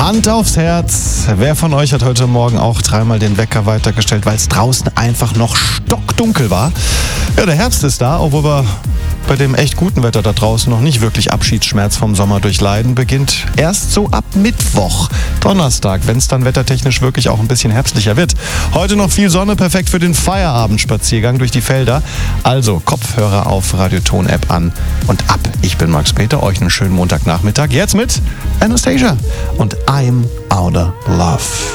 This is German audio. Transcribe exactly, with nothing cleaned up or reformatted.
Hand aufs Herz. Wer von euch hat heute Morgen auch dreimal den Wecker weitergestellt, weil es draußen einfach noch stockdunkel war? Ja, der Herbst ist da, obwohl wir bei dem echt guten Wetter da draußen noch nicht wirklich Abschiedsschmerz vom Sommer durchleiden, beginnt erst so ab Mittwoch, Donnerstag, wenn es dann wettertechnisch wirklich auch ein bisschen herbstlicher wird. Heute noch viel Sonne, perfekt für den Feierabendspaziergang durch die Felder. Also Kopfhörer auf Radioton-App an und ab. Ich bin Max Peter, euch einen schönen Montagnachmittag. Jetzt mit Anastasia und I'm Outta Love.